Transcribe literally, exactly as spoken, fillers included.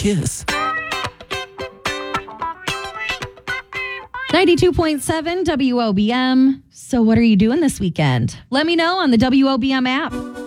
Kiss. ninety-two point seven W O B M. So what are you doing this weekend? Let me know on the W O B M app.